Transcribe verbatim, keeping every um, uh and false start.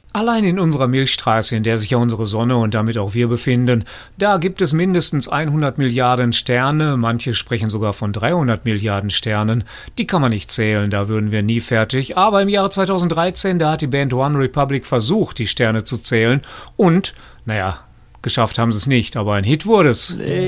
Allein in unserer Milchstraße, in der sich ja unsere Sonne und damit auch wir befinden, da gibt es mindestens hundert Milliarden Sterne, manche sprechen sogar von dreihundert Milliarden Sternen. Die kann man nicht zählen, da würden wir nie fertig. Aber im Jahre zweitausenddreizehn, da hat die Band One Republic versucht, die Sterne zu zählen und, naja, geschafft haben sie es nicht, aber ein Hit wurde es.